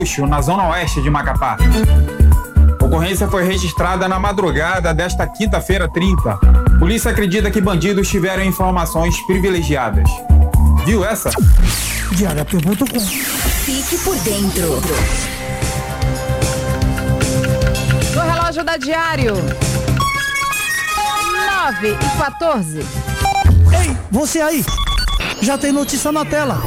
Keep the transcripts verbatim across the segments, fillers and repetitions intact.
na zona oeste de Macapá. A ocorrência foi registrada na madrugada desta quinta-feira trinta. Polícia acredita que bandidos tiveram informações privilegiadas. Viu essa? diário P ponto com. Fique por dentro. No relógio da Diário, nove e quatorze. Ei, você aí! Já tem notícia na tela.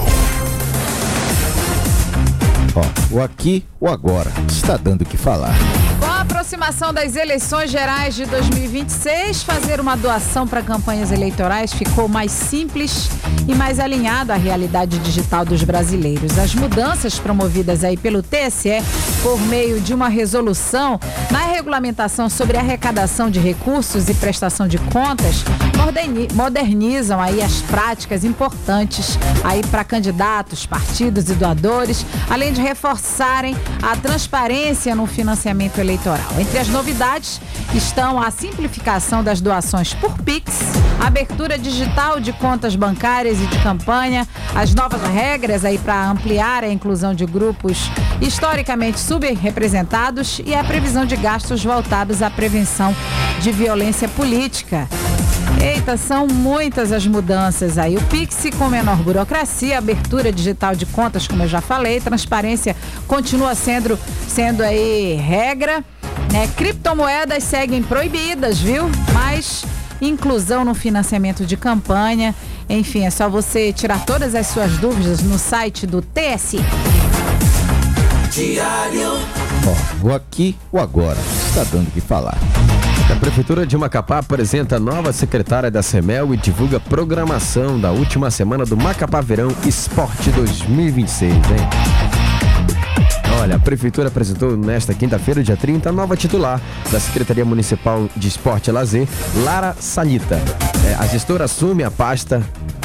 Ó, o aqui, o agora, está dando o que falar. Com a aproximação das eleições gerais de dois mil e vinte e seis, fazer uma doação para campanhas eleitorais ficou mais simples e mais alinhado à realidade digital dos brasileiros. As mudanças promovidas aí pelo T S E por meio de uma resolução na regulamentação sobre arrecadação de recursos e prestação de contas modernizam aí as práticas importantes aí para candidatos, partidos e doadores, além de reforçarem a transparência no financiamento eleitoral. Entre as novidades estão a simplificação das doações por Pix, a abertura digital de contas bancárias e de campanha, as novas regras aí para ampliar a inclusão de grupos historicamente subrepresentados e a previsão de gastos voltados à prevenção de violência política. Eita, são muitas as mudanças aí. O Pix com menor burocracia, abertura digital de contas, como eu já falei, transparência continua sendo, sendo aí regra, né? Criptomoedas seguem proibidas, viu? Mas inclusão no financiamento de campanha, enfim, é só você tirar todas as suas dúvidas no site do T S E. Diário. Ó, o aqui, o agora, está dando o que falar. A Prefeitura de Macapá apresenta a nova secretária da CEMEL e divulga programação da última semana do Macapá Verão Esporte dois mil e vinte e seis, hein? Olha, a Prefeitura apresentou nesta quinta-feira, dia trinta, a nova titular da Secretaria Municipal de Esporte e Lazer, Lara Sanita. É, a gestora assume a pasta...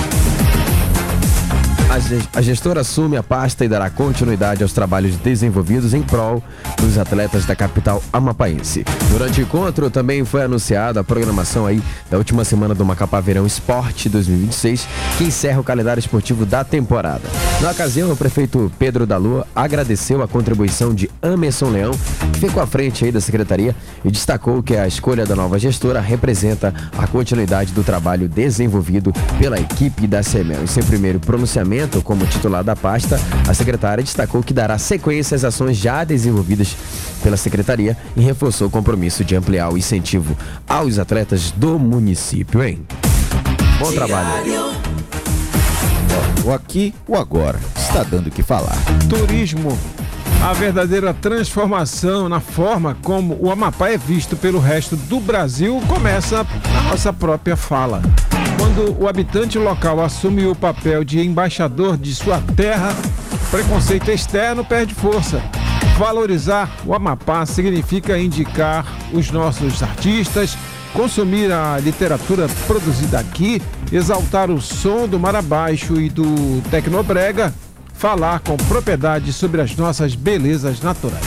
A gestora assume a pasta e dará continuidade aos trabalhos desenvolvidos em prol dos atletas da capital amapaense. Durante o encontro também foi anunciada a programação aí da última semana do Macapá Verão Esporte dois mil e vinte e seis, que encerra o calendário esportivo da temporada. Na ocasião, o prefeito Pedro da Lua agradeceu a contribuição de Amerson Leão, que ficou à frente aí da secretaria, e destacou que a escolha da nova gestora representa a continuidade do trabalho desenvolvido pela equipe da CEMEL. Em seu primeiro pronunciamento como titular da pasta, a secretária destacou que dará sequência às ações já desenvolvidas pela secretaria e reforçou o compromisso de ampliar o incentivo aos atletas do município, hein? Bom trabalho. Ó, o aqui, o agora, está dando o que falar. Turismo. A verdadeira transformação na forma como o Amapá é visto pelo resto do Brasil começa na nossa própria fala. Quando o habitante local assume o papel de embaixador de sua terra, preconceito externo perde força. Valorizar o Amapá significa indicar os nossos artistas, consumir a literatura produzida aqui, exaltar o som do mar abaixo e do tecnobrega, falar com propriedade sobre as nossas belezas naturais.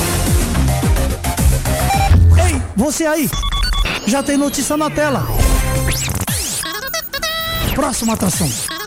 Ei, você aí! Já tem notícia na tela. Próxima atração.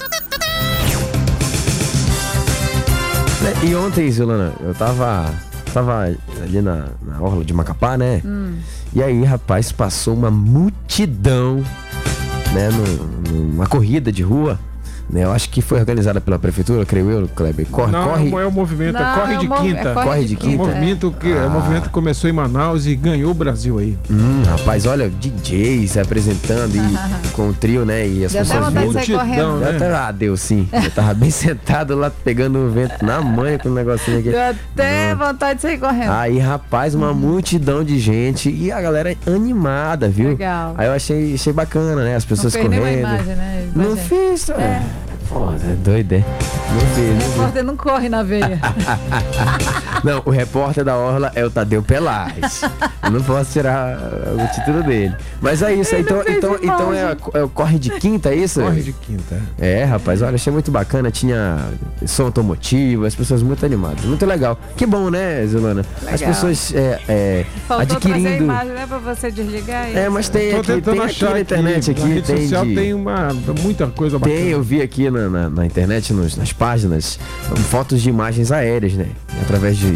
E ontem, Zilana, eu tava, tava ali na, na orla de Macapá, né? Hum. E aí, rapaz, passou uma multidão, né? No, numa corrida de rua. Eu acho que foi organizada pela prefeitura, creio eu, Kleber. Corre, não, corre. Não é o movimento, não, é Corre é de mov... Quinta. É corre, corre de, de Quinta. É um movimento que, ah. é um movimento que começou em Manaus e ganhou o Brasil aí. Hum, rapaz, olha, D Js se apresentando e com o trio, né? E as Deu pessoas até vontade de sair correndo. né? Até, ah, deu sim. Eu tava bem sentado lá, pegando o vento na manha com o negocinho aqui. Deu até hum. vontade de sair correndo. Aí, rapaz, uma hum. multidão de gente e a galera animada, viu? Legal. Aí eu achei, achei bacana, né? As pessoas não fez correndo. Imagem, né? Não fiz, é. Pô, é doido, é? Não fiz. Não, não corre na veia. Não, o repórter da Orla é o Tadeu Pelaz. Eu não posso tirar o título dele. Mas é isso, então, então, então é, é o Corre de Quinta, é isso? Corre de Quinta. É, rapaz, olha, achei muito bacana. Tinha som automotivo, as pessoas muito animadas. Muito legal. Que bom, né, Zulana? As pessoas é, é, Faltou trazer a adquirindo. imagem, né, pra você desligar isso. É, mas tem Tô aqui, tentando tem aqui achar na internet aqui, aqui, na rede tem social de... tem uma, muita coisa bacana. Tem, eu vi aqui na, na, na internet, nos, nas páginas, fotos de imagens aéreas, né? Através de,